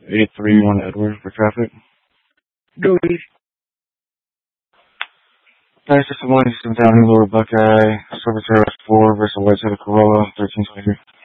831 Edward for traffic. Go ahead. Nice, just one, some down Lower Buckeye, Service Air 4 versus White Corolla, 1323.